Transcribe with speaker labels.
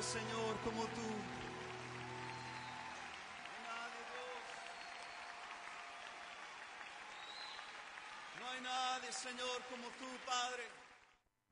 Speaker 1: Señor, como tú. No hay nadie, Señor, como tú, Padre.